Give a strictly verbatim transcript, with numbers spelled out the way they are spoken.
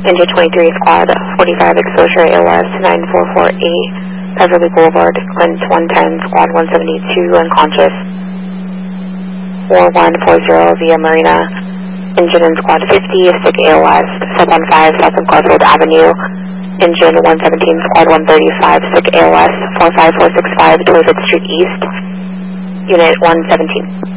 Engine twenty-three, squad forty-five, exposure A L S nine four four eight, Beverly Boulevard, clearance one ten, squad one seventy-two, unconscious. four one four zero via Marina, engine in squad fifty, stick A L S, sub one five, south of Garfield Avenue, engine one seventeen, squad one thirty-five, stick A L S, four five four six five, twenty-fifth Street East, unit one seventeen.